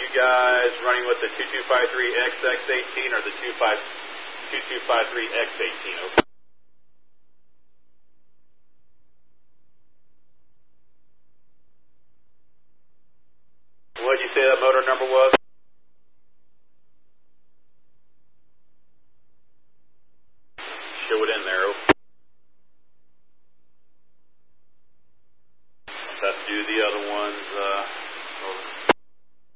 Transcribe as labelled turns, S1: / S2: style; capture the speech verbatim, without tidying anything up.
S1: you guys running with the two two five three X X eighteen or the two two five three X eighteen? Okay. What did you say that motor number was? Show it in there. Okay. Let's do the other ones. Uh,